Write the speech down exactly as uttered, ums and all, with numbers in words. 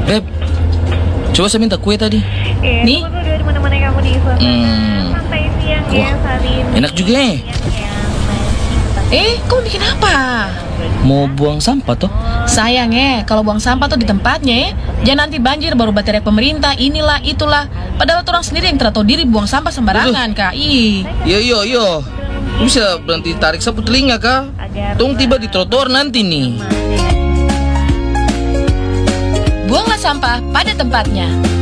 Beb, coba saya minta kue tadi. Eh, Nih. tunggu dulu di mana-mana kamu di suasana Hmm. santai siang Wah, ya Salin. enak juga ya. Eh, kamu bikin apa? Mau buang sampah toh? Sayang ya, kalau buang sampah tuh di tempatnya ya. Jangan nanti banjir baru baterai pemerintah, inilah, itulah. Padahal orang sendiri yang tidak tahu diri buang sampah sembarangan, Kak. Ih. Yo yo yo. Bisa berhenti tarik sapu telinga kah? Tung tiba di trotoar nanti nih. Buanglah sampah pada tempatnya.